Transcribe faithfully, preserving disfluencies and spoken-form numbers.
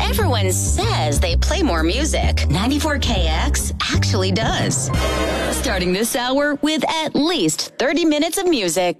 Everyone says they play more music. ninety-four K X actually does. Starting this hour with at least thirty minutes of music.